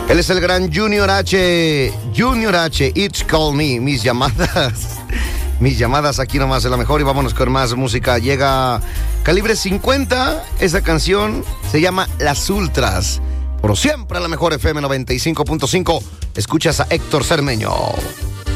Él es el gran Junior H. Junior H. It's Call Me. Mis llamadas aquí nomás es la mejor. Y vámonos con más música. Llega Calibre 50. Esa canción se llama Las Ultras. Por siempre a la mejor FM 95.5. Escuchas a Héctor Cermeño.